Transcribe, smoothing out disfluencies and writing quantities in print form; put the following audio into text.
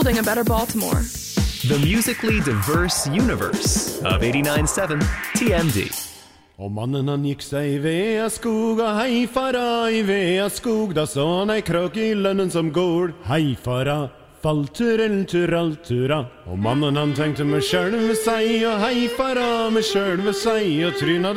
building a better Baltimore. The musically diverse universe of 89.7 TMD. Og mannen han gikk seg i vea skog, og hei fara i vea skog, da så han ei krok i lønnen som går. Hei fara, falturelturaltura. Og mannen han tenkte med sjølve seg, og hei fara med sjølve seg, og tryna